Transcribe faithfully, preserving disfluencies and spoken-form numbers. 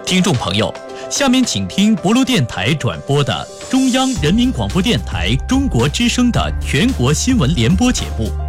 听众朋友，下面请听博卢电台转播的中央人民广播电台中国之声的全国新闻联播节目。